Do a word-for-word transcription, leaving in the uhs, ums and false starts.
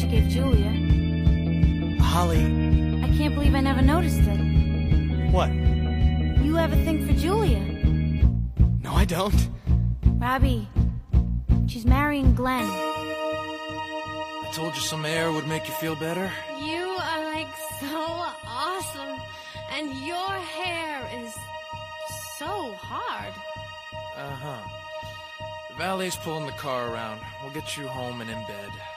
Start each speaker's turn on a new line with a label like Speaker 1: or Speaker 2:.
Speaker 1: she gave Julia.
Speaker 2: Holly...
Speaker 1: I can't believe I never noticed it.
Speaker 2: What?
Speaker 1: You have a thing for Julia.
Speaker 2: No, I don't.
Speaker 1: Robbie, she's marrying Glenn.
Speaker 3: I told you some air would make you feel better.
Speaker 4: You are like so awesome, and your hair is so hard.
Speaker 3: Uh-huh. The valet's pulling the car around. We'll get you home and in bed.